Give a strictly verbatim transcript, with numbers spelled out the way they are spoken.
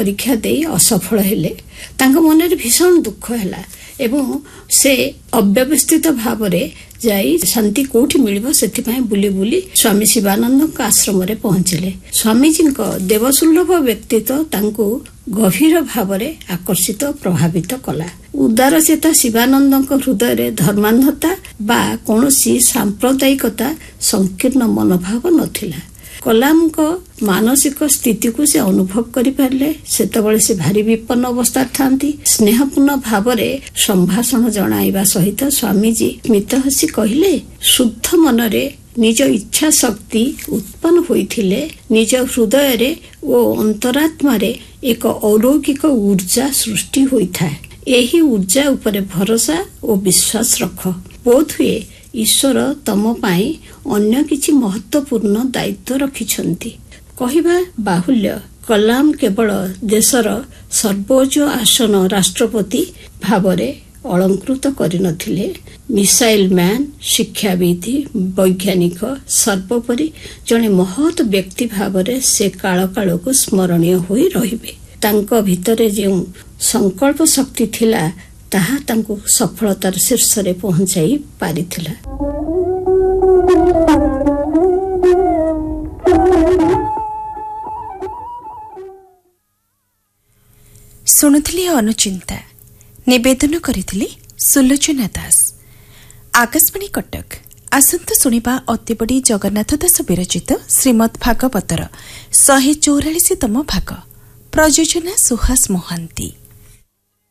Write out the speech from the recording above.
ପରୀକ୍ଷା ଦେଇ ଅସଫଳ ହେଲେ। ତାଙ୍କ ମନରେ ଭୀଷଣ ଦୁଃଖ ହେଲା ଏବଂ ସେ ଅବ୍ୟବସ୍ଥିତ ଭାବରେ ଯାଇ ଶାନ୍ତି କୋଉଠି ମିଳିବ ସେଥିପାଇଁ ବୁଲି ବୁଲି ସ୍ୱାମୀ ଶିବାନନ୍ଦଙ୍କ ଆଶ୍ରମରେ ପହଞ୍ଚିଲେ। ସ୍ୱାମୀଜୀଙ୍କ ଦେବସୁଲଭ ବ୍ୟକ୍ତିତ୍ୱ ତାଙ୍କୁ ଗଭୀର ଭାବରେ ଆକର୍ଷିତ ପ୍ରଭାବିତ କଲା। ଉଦାରଚେତା ଶିବାନନ୍ଦଙ୍କ ହୃଦୟରେ ଧର୍ମାନ୍ଧତା ବା କୌଣସି ସାମ୍ପ୍ରଦାୟିକତା ସଂକୀର୍ଣ୍ଣ ମନୋଭାବ ନଥିଲା। କଲାମଙ୍କ ମାନସିକ ସ୍ଥିତିକୁ ସେ ଅନୁଭବ କରିପାରିଲେ। ସେତେବେଳେ ସେ ଭାରି ବିପନ୍ନ ଅବସ୍ଥାରେ ଥାନ୍ତି। ସ୍ନେହପୂର୍ଣ୍ଣ ଭାବରେ ସମ୍ଭାଷଣ ଜଣାଇବା ସହିତ ସ୍ୱାମୀଜୀ ସ୍ମିତ ହସି କହିଲେ, ଶୁଦ୍ଧ ମନରେ ନିଜ ଇଚ୍ଛା ଶକ୍ତି ଉତ୍ପନ୍ନ ହୋଇଥିଲେ ନିଜ ହୃଦୟରେ ଓ ଅନ୍ତରାତ୍ମାରେ ଏକ ଅଲୌକିକ ଉର୍ଜା ସୃଷ୍ଟି ହୋଇଥାଏ। ଏହି ଉର୍ଜା ଉପରେ ଭରସା ଓ ବିଶ୍ୱାସ ରଖ। ବୋଧହୁଏ ଈଶ୍ୱର ତମ ପାଇଁ ଅନ୍ୟ କିଛି ମହତ୍ୱପୂର୍ଣ୍ଣ ଦାୟିତ୍ୱ ରଖିଛନ୍ତି। କହିବା ବାହୁଲ୍ୟ, କଲାମ କେବଳ ଦେଶର ସର୍ବୋଚ୍ଚ ଆସନ ରାଷ୍ଟ୍ରପତି ଭାବରେ ଅଳଙ୍କୃତ କରିନଥିଲେ। ମିସାଇଲ ମ୍ୟାନ, ଶିକ୍ଷାବିତ୍, ବୈଜ୍ଞାନିକ, ସର୍ବୋପରି ଜଣେ ମହତ୍ ବ୍ୟକ୍ତି ଭାବରେ ସେ କାଳ କାଳକୁ ସ୍ମରଣୀୟ ହୋଇ ରହିବେ। ତାଙ୍କ ଭିତରେ ଯେଉଁ ସଂକଳ୍ପ ଶକ୍ତି ଥିଲା ତାହା ତାଙ୍କୁ ସଫଳତାର ଶୀର୍ଷରେ ପହଞ୍ଚାଇ ପାରିଥିଲା। ଶୁଣୁଥିଲି ଅନୁଚିନ୍ତା, ନିବେଦନ କରିଥିଲି ସୁଲୋଚନା ଦାସ। ଆକାଶବାଣୀ କଟକ। ଆସନ୍ତୁ ଶୁଣିବା ଅତିବଡ଼ି ଜଗନ୍ନାଥ ଦାସ ବିରଚିତ ଶ୍ରୀମଦ୍ ଭାଗବତର ଶହେ ଚଉରାଳିଶତମ ଭାଗ। ପ୍ରଯୋଜନା ସୁହାସ ମହାନ୍ତି।